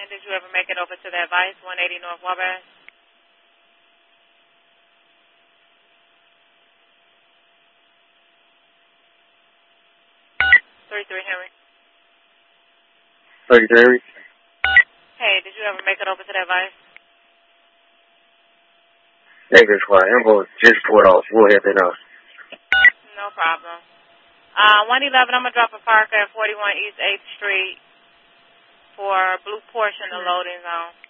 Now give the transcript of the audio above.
And did you ever make it over to the Advice, 180 North Wabash? 33 Henry. 33 Henry? Hey, did you ever make it over to the Advice? Negative squad. Info just pulled off. We'll head that out. No problem. 111, I'm going to drop a parker at 41 East 8th Street for blue Porsche in the loading zone.